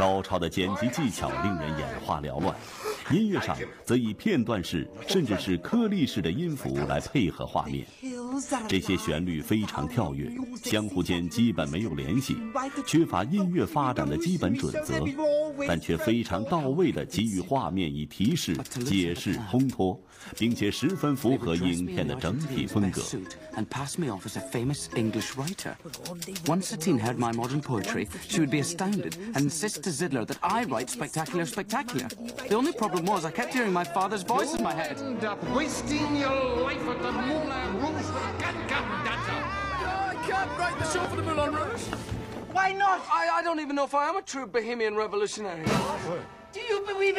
高超的剪辑技巧令人眼花缭乱。音乐上则以片段式甚至是颗粒式的音符来配合画面，这些旋律非常跳跃，相互间基本没有联系，缺乏音乐发展的基本准则，但却非常到位地给予画面以提示、解释、烘托，并且十分符合影片的整体风格。 And pass me off as a famous English writer. Once Satine heard my modern poetry, she would be astounded and insist to Zidler that I write spectacular. The only problem was I kept hearing my father's voice in my head. End up wasting your life at the Moulin Rouge with a can-can dancer. I can't write the show for the Moulin Rouge. Why not? I don't even know if I am a true Bohemian revolutionary. Do you believe